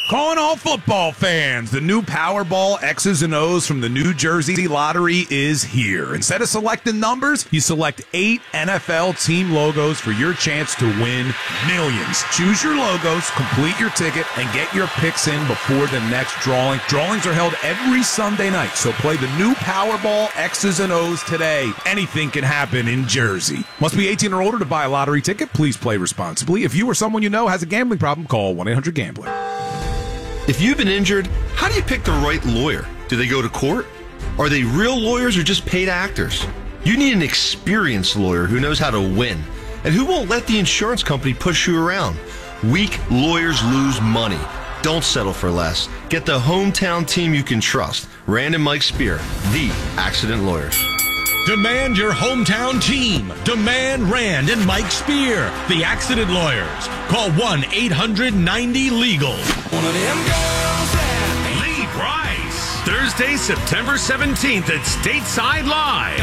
Calling all football fans, the new Powerball X's and O's from the New Jersey Lottery is here. Instead of selecting numbers, you select 8 NFL team logos for your chance to win millions. Choose your logos, complete your ticket, and get your picks in before the next drawing. Drawings are held every Sunday night, so play the new Powerball X's and O's today. Anything can happen in Jersey. Must be 18 or older to buy a lottery ticket. Please play responsibly. If you or someone you know has a gambling problem, call 1-800-GAMBLER. If you've been injured, how do you pick the right lawyer? Do they go to court? Are they real lawyers or just paid actors? You need an experienced lawyer who knows how to win and who won't let the insurance company push you around. Weak lawyers lose money. Don't settle for less. Get the hometown team you can trust. Rand and Mike Spear, the accident lawyers. Demand your hometown team. Demand Rand and Mike Spear, the accident lawyers. Call 1-800-90-LEGAL. One of them girls that Lee Brice. Thursday, September 17th at Stateside Live.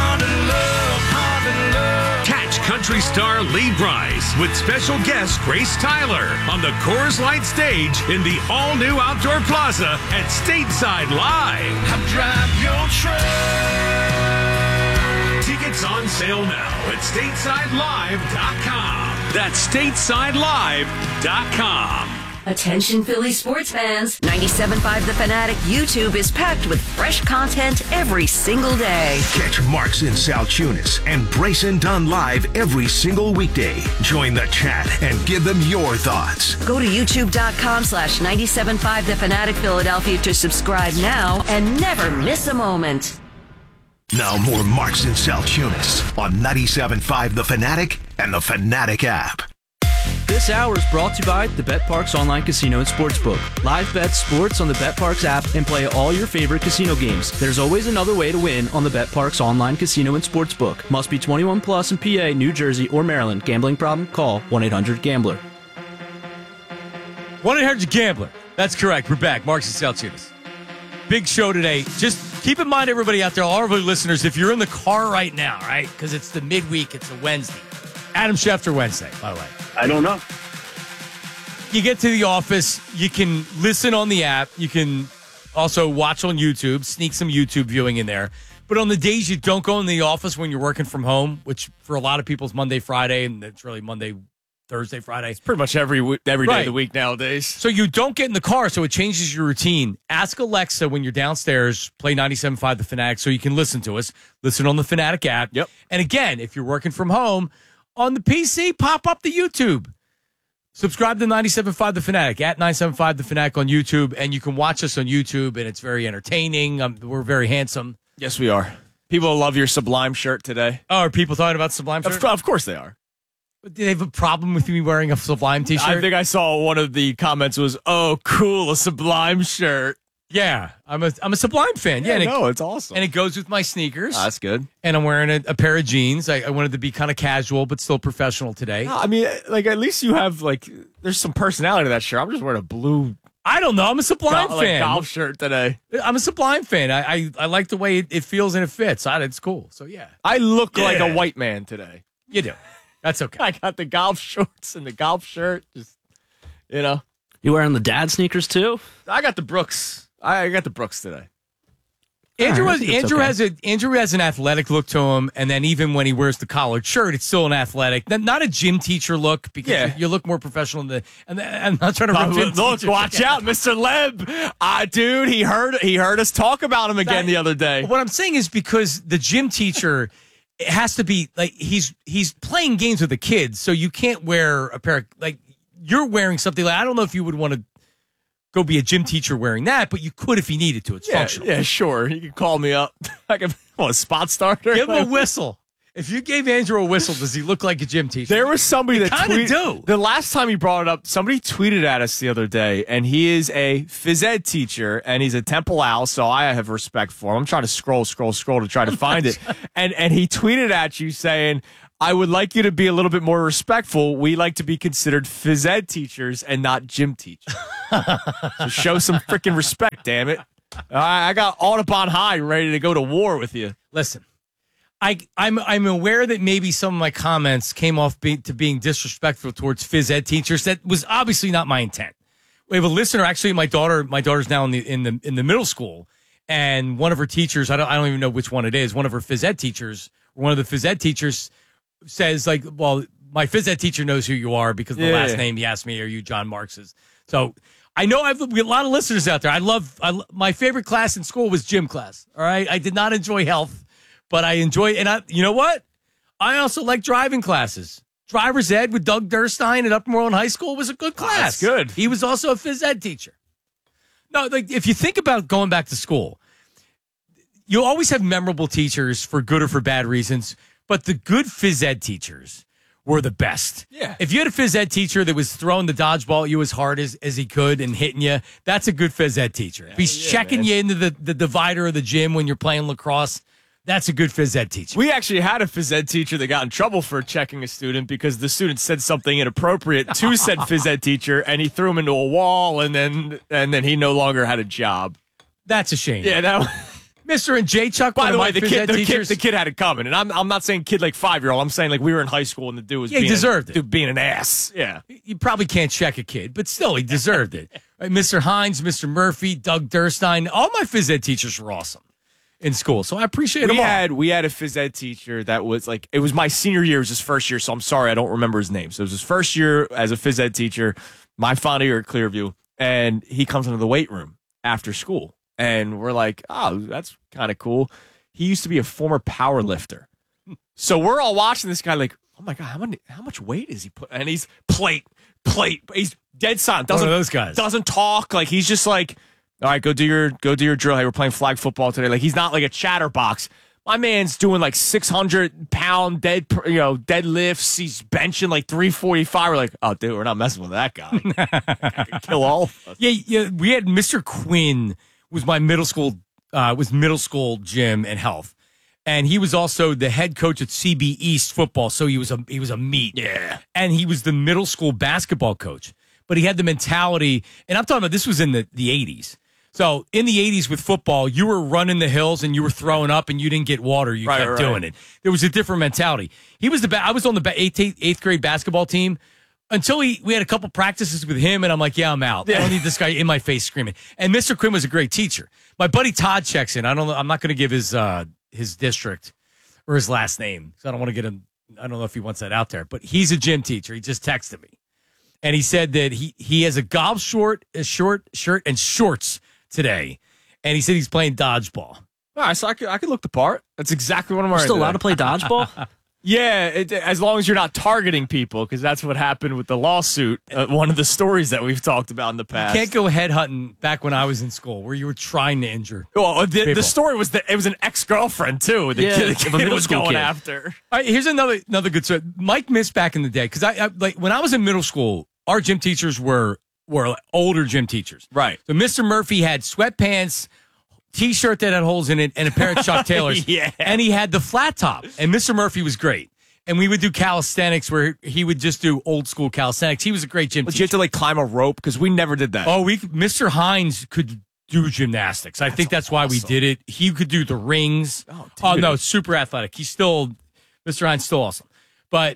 Catch country star Lee Brice with special guest Grace Tyler on the Coors Light stage in the all-new Outdoor Plaza at Stateside Live. I drive your truck. Tickets on sale now at StatesideLive.com. That's StatesideLive.com. Attention Philly sports fans. 97.5 The Fanatic YouTube is packed with fresh content every single day. Catch Marks and Salchunas and Bryson Dunn live every single weekday. Join the chat and give them your thoughts. Go to youtube.com/975 The Fanatic Philadelphia to subscribe now and never miss a moment. Now more Marks and Salchunas on 97.5 The Fanatic and the Fanatic app. This hour is brought to you by the BetParks Online Casino and Sportsbook. Live bet sports on the BetParks app and play all your favorite casino games. There's always another way to win on the BetParks Online Casino and Sportsbook. Must be 21 plus in PA, New Jersey, or Maryland. Gambling problem? Call 1-800-GAMBLER. 1-800-GAMBLER. That's correct. We're back. Marks and Salchunas. Big show today. Just keep in mind, everybody out there, all of our listeners, if you're in the car right now, right, because it's the midweek, it's a Wednesday. Adam Schefter Wednesday, by the way. I don't know. You get to the office, you can listen on the app, you can also watch on YouTube, sneak some YouTube viewing in there. But on the days you don't go in the office when you're working from home, which for a lot of people is Monday, Friday, and it's really Monday, Thursday, Friday. It's pretty much every day of the week nowadays. So you don't get in the car, so it changes your routine. Ask Alexa when you're downstairs, play 97.5 The Fanatic so you can listen to us. Listen on the Fanatic app. Yep. And again, if you're working from home, on the PC, pop up the YouTube. Subscribe to 97.5 The Fanatic, at 97.5 The Fanatic on YouTube, and you can watch us on YouTube, and it's very entertaining. We're very handsome. Yes, we are. People love your Sublime shirt today. Oh, are people talking about Sublime shirt? Of course they are. Do they have a problem with me wearing a Sublime t-shirt? I think I saw one of the comments was, "Oh, cool, a Sublime shirt." Yeah, I'm a Sublime fan. Yeah, no, it's awesome. And it goes with my sneakers. That's good. And I'm wearing a pair of jeans. I wanted to be kind of casual, but still professional today. No, I mean, like, at least you have, like, there's some personality to that shirt. I'm just wearing a blue... I don't know. I'm a Sublime fan. Golf shirt today. I'm a Sublime fan. I like the way it feels and it fits. It's cool. So, yeah. I look like a white man today. You do. That's okay. I got the golf shorts and the golf shirt. Just, you know. You wearing the dad sneakers, too? I got the Brooks. I got the Brooks today. Andrew has an athletic look to him, and then even when he wears the collared shirt, it's still an athletic, not a gym teacher look because you look more professional. And I'm not trying to rip gym look. teachers. Watch out, Mr. Leb. Dude, he heard us talk about him again the other day. What I'm saying is because the gym teacher it has to be like he's playing games with the kids, so you can't wear a pair of, like you're wearing something like I don't know if you would want to go be a gym teacher wearing that, but you could if you needed to. It's functional. Yeah, sure. You can call me up. I can a spot starter. Give him a whistle. If you gave Andrew a whistle, does he look like a gym teacher? There was somebody that tweeted. Do. The last time he brought it up, somebody tweeted at us the other day, and he is a phys ed teacher, and he's a Temple Owl, so I have respect for him. I'm trying to scroll to try to find it. And he tweeted at you saying, I would like you to be a little bit more respectful. We like to be considered phys ed teachers and not gym teachers. So show some freaking respect, damn it. I got Audubon High ready to go to war with you. Listen, I'm aware that maybe some of my comments came off being disrespectful towards phys ed teachers. That was obviously not my intent. We have a listener. Actually, my daughter's now in the middle school, and one of her teachers, I don't even know which one it is. One of her phys ed teachers, says like, well, my phys ed teacher knows who you are because of the last name. He asked me, "Are you John Marks's?" So I know we have a lot of listeners out there. I love my favorite class in school was gym class. All right, I did not enjoy health, but I enjoy. And you know what? I also like driving classes. Driver's ed with Doug Durstein at Upper Moreland High School was a good class. That's good. He was also a phys ed teacher. No, like if you think about going back to school, you always have memorable teachers for good or for bad reasons, but the good phys ed teachers were the best. Yeah. If you had a phys ed teacher that was throwing the dodgeball at you as hard as he could and hitting you, that's a good phys ed teacher. If he's checking you into the divider of the gym when you're playing lacrosse, that's a good phys ed teacher. We actually had a phys ed teacher that got in trouble for checking a student because the student said something inappropriate to said phys ed teacher, and he threw him into a wall, and then he no longer had a job. That's a shame. Yeah, that. Mr. and J. Chuck, by the way, the kid had it coming, and I'm not saying kid like 5-year-old. I'm saying like we were in high school and the dude was he deserved it. Being an ass. Yeah, you probably can't check a kid, but still, he deserved it. Right, Mr. Hines, Mr. Murphy, Doug Durstein, all my phys ed teachers were awesome in school, so I appreciate them all. We had a phys ed teacher that was like, it was my senior year, it was his first year, so I'm sorry I don't remember his name. So it was his first year as a phys ed teacher, my final year at Clearview, and he comes into the weight room after school, and we're like, oh, that's kind of cool. He used to be a former power lifter. So we're all watching this guy like, oh my God, how much weight is he put? And he's plate. He's dead silent. One of those guys. Doesn't talk. Like he's just like, all right, go do your drill. Hey, we're playing flag football today. Like he's not like a chatterbox. My man's doing like 600-pound deadlifts. He's benching like 345. We're like, oh, dude, we're not messing with that guy. I could kill all of us. Yeah. We had Mr. Quinn was my middle school gym and health, and he was also the head coach at CB East football. So he was a meat. Yeah, and he was the middle school basketball coach. But he had the mentality, and I'm talking about this was in the 80s. So in the 80s with football, you were running the hills and you were throwing up and you didn't get water. You kept doing it. There was a different mentality. He was I was on the eighth grade basketball team until we had a couple practices with him, and I'm like, yeah, I'm out. I don't need this guy in my face screaming. And Mr. Quinn was a great teacher. My buddy Todd checks in. I'm not going to give his district or his last name because I don't want to get him. I don't know if he wants that out there, but he's a gym teacher. He just texted me, and he said that he has a golf short shirt, and shorts today, and he said he's playing dodgeball. All right, so I could look the part. That's exactly what I'm wearing. Still allowed to play dodgeball? Yeah, as long as you're not targeting people, because that's what happened with the lawsuit. One of the stories that we've talked about in the past. You can't go headhunting back when I was in school, where you were trying to injure. Well, the story was that it was an ex-girlfriend too. The kid was going after. All right, here's another good story. Mike missed back in the day because I like when I was in middle school, our gym teachers were older gym teachers. Right. So Mr. Murphy had sweatpants, T-shirt that had holes in it, and a pair of Chuck Taylors. Yeah. And he had the flat top. And Mr. Murphy was great. And we would do calisthenics where he would just do old school calisthenics. He was a great gym teacher. Did you have to like climb a rope? Because we never did that. Oh, Mr. Hines could do gymnastics. I think that's why we did it. He could do the rings. Oh no, super athletic. Mr. Hines still awesome. But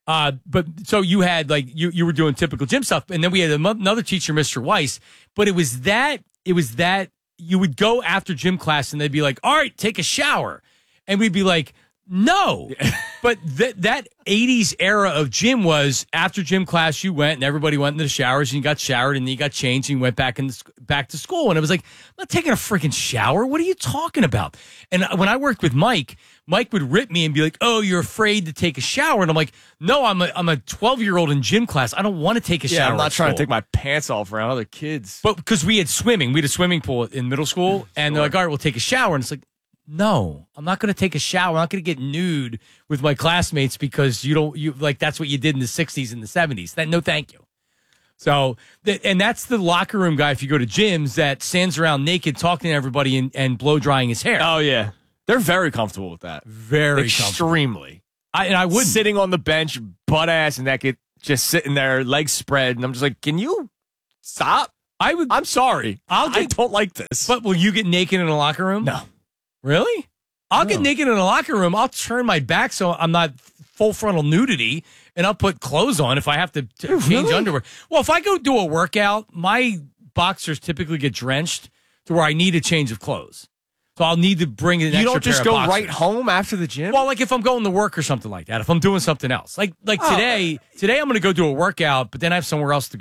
so you had like you were doing typical gym stuff, and then we had another teacher, Mr. Weiss. But it was that you would go after gym class, and they'd be like, "All right, take a shower," and we'd be like, "No." But that 80s era of gym was after gym class, you went and everybody went into the showers, and you got showered, and then you got changed, and you went back to school. And it was like, I'm not taking a freaking shower. What are you talking about? And when I worked with Mike would rip me and be like, "Oh, you're afraid to take a shower." And I'm like, "No, I'm a 12-year-old in gym class. I don't want to take a shower." I'm not trying to take my pants off around other kids. But because we had swimming, we had a swimming pool in middle school, and they're like, "All right, we'll take a shower." And it's like, no, I'm not going to take a shower. I'm not going to get nude with my classmates because you like that's what you did in the 60s and the 70s. No, thank you. So, and that's the locker room guy. If you go to gyms, that stands around naked, talking to everybody and blow drying his hair. Oh yeah, they're very comfortable with that. Very extremely. I wouldn't sitting on the bench, butt ass naked, just sitting there, legs spread, and I'm just like, can you stop? I'm sorry. I don't like this. But will you get naked in a locker room? No. Really? I'll get naked in a locker room. I'll turn my back so I'm not full frontal nudity, and I'll put clothes on if I have to change underwear. Well, if I go do a workout, my boxers typically get drenched to where I need a change of clothes. So I'll need to bring an extra You don't just pair go of boxers. right home after the gym? Well, like if I'm going to work or something like that, if I'm doing something else. Like today I'm going to go do a workout, but then I have somewhere else to go.